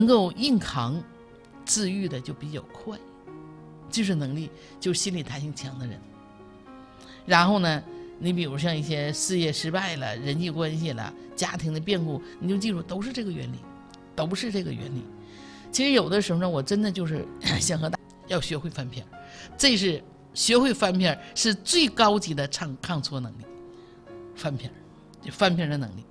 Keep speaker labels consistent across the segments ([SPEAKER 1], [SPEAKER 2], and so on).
[SPEAKER 1] 能够硬扛，治愈的就比较快，就是能力，就是心理弹性强的人。然后呢，你比如像一些事业失败了、人际关系了、家庭的变故，你就记住都是这个原理，都是这个原理。其实有的时候呢，我真的就是想和大家要学会翻篇，这是学会翻篇是最高级的抗挫能力，翻篇的能力。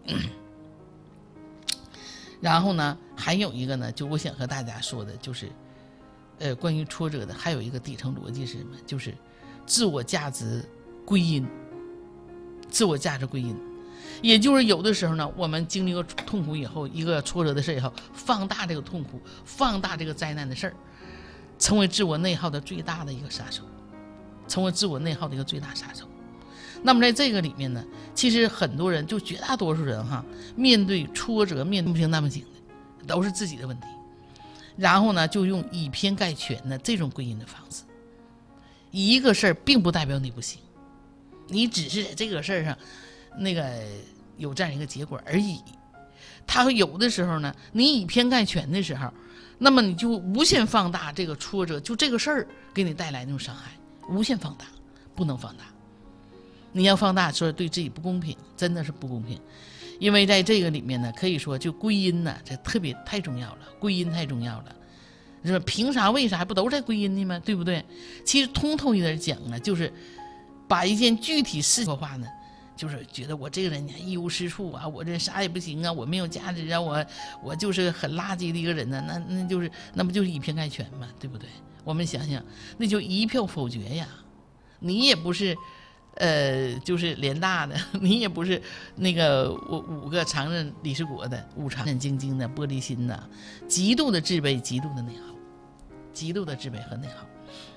[SPEAKER 1] 然后呢，还有一个呢，就我想和大家说的就是，关于挫折的还有一个底层逻辑是什么？就是自我价值归因。自我价值归因，也就是有的时候呢，我们经历过痛苦以后，一个挫折的事以后，放大这个痛苦，放大这个灾难的事儿，成为自我内耗的最大的一个杀手，成为自我内耗的一个最大杀手。那么在这个里面呢，其实很多人，就绝大多数人哈，面对挫折，面对不平那么紧的，都是自己的问题，然后呢，就用以偏概全的这种归因的方式。一个事儿并不代表你不行，你只是在这个事儿上，那个有这样一个结果而已。他有的时候呢，你以偏概全的时候，那么你就无限放大这个挫折，就这个事儿给你带来那种伤害，无限放大，不能放大。你要放大，说对自己不公平，真的是不公平。因为在这个里面呢，可以说就归因呢，这特别太重要了，归因太重要了。是吧？凭啥为啥不都在归因呢吗？对不对？其实通透一点讲呢，就是把一件具体事情化呢，就是觉得我这个人一无是处啊，我这啥也不行啊，我没有价值啊，我就是很垃圾的一个人呢，那不就是以偏概全嘛，对不对？我们想想，那就一票否决呀，你也不是就是联大的，你也不是那个5个常任理事国的5常战兢兢的玻璃心呐，极度的自卑，极度的内耗，极度的自卑和内耗。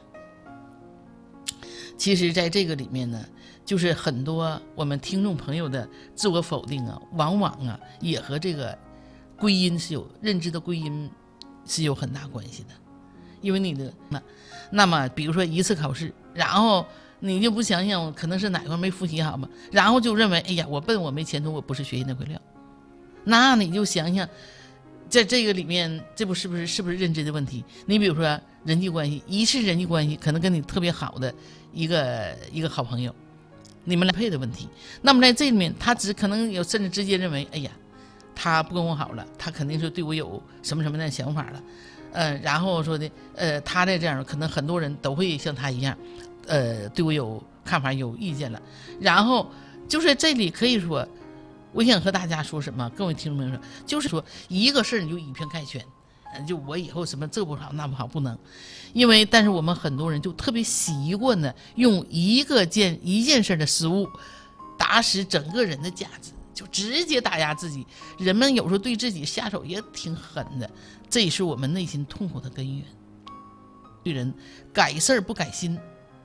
[SPEAKER 1] 其实在这个里面呢，就是很多我们听众朋友的自我否定啊，往往啊也和这个归因是有认知的归因是有很大关系的。因为你的那么比如说一次考试，然后你就不想想可能是哪块没复习好嘛，然后就认为哎呀我笨，我没前途，我不是学习那块料。那你就想想在这个里面，这不是不是认知的问题？你比如说人际关系，一次人际关系可能跟你特别好的一个好朋友，你们来配的问题。那么在这里面，他可能有甚至直接认为，哎呀，他不跟我好了，他肯定是对我有什么的想法了。然后说的，他在这样，可能很多人都会像他一样，对我有看法、有意见了。然后就是这里可以说，我想和大家说什么，各位听众朋友说，就是说一个事儿你就以偏概全，就我以后什么这不好那不好不能，但是我们很多人就特别习惯的用一件事的失误打死整个人的价值，就直接打压自己。人们有时候对自己下手也挺狠的，这也是我们内心痛苦的根源。对人改事儿不改心，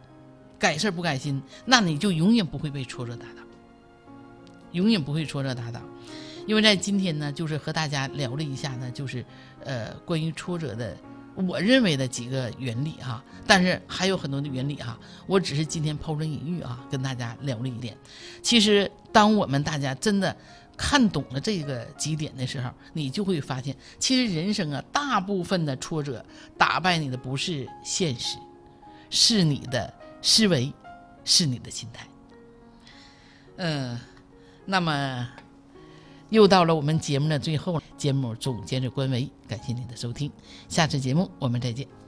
[SPEAKER 1] 那你就永远不会被挫折打倒，永远不会挫折打倒。因为在今天呢，就是和大家聊了一下呢，就是关于挫折的我认为的几个原理哈，但是还有很多的原理哈，我只是今天抛砖引玉啊，跟大家聊了一点。其实当我们大家真的看懂了这个几点的时候，你就会发现，其实人生啊，大部分的挫折打败你的不是现实，是你的思维，是你的心态。那么又到了我们节目的最后，节目总监制官维，感谢您的收听，下次节目我们再见。